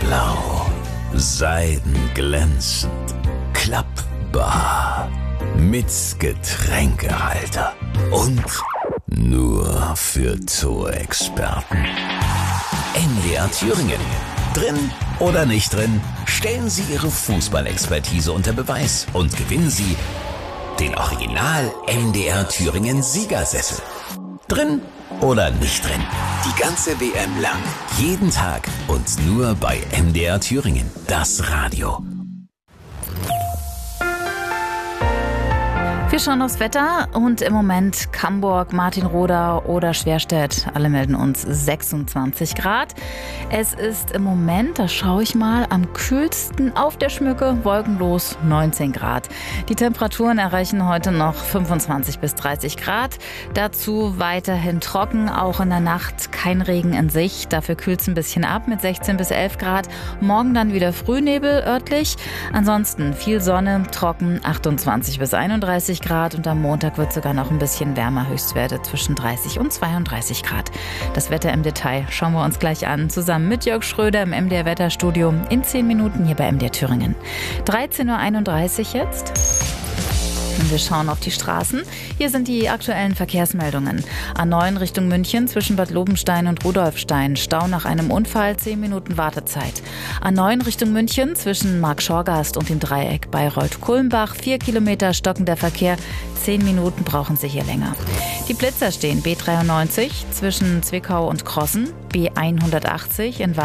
blau, seidenglänzend, klappbar, mit Getränkehalter und nur für Torexperten. MDR Thüringen. Drin oder nicht drin, stellen Sie Ihre Fußballexpertise unter Beweis und gewinnen Sie den Original MDR Thüringen Siegersessel. Drin oder nicht drin, die ganze WM lang, jeden Tag und nur bei MDR Thüringen, das Radio. Wir schauen aufs Wetter und im Moment Camburg, Martinroda oder Schwerstedt. Alle melden uns 26 Grad. Es ist im Moment, da schaue ich mal, am kühlsten auf der Schmücke, wolkenlos 19 Grad. Die Temperaturen erreichen heute noch 25 bis 30 Grad. Dazu weiterhin trocken, auch in der Nacht kein Regen in Sicht. Dafür kühlt es ein bisschen ab mit 16 bis 11 Grad. Morgen dann wieder Frühnebel örtlich. Ansonsten viel Sonne, trocken 28 bis 31 Grad und am Montag wird sogar noch ein bisschen wärmer, Höchstwerte zwischen 30 und 32 Grad. Das Wetter im Detail schauen wir uns gleich an, zusammen mit Jörg Schröder im MDR Wetterstudio in 10 Minuten hier bei MDR Thüringen. 13.31 Uhr jetzt. Und wir schauen auf die Straßen. Hier sind die aktuellen Verkehrsmeldungen. A9 Richtung München zwischen Bad Lobenstein und Rudolfstein. Stau nach einem Unfall, 10 Minuten Wartezeit. A9 Richtung München zwischen Markt-Schorgast und dem Dreieck Bayreuth-Kulmbach. 4 Kilometer stockender Verkehr. 10 Minuten brauchen Sie hier länger. Die Blitzer stehen B93 zwischen Zwickau und Krossen. B180 in